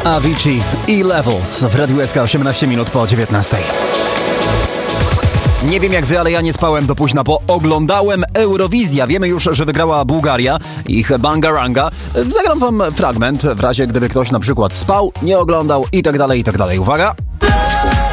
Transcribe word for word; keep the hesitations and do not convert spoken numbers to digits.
Avicii i Levels w Radiu S K osiemnaście minut po dziewiętnastej. Nie wiem jak wy, ale ja nie spałem do późna, bo oglądałem Eurowizja. Wiemy już, że wygrała Bułgaria, ich Bangaranga. Zagram wam fragment, w razie gdyby ktoś na przykład spał, nie oglądał i tak dalej, i tak dalej. Uwaga!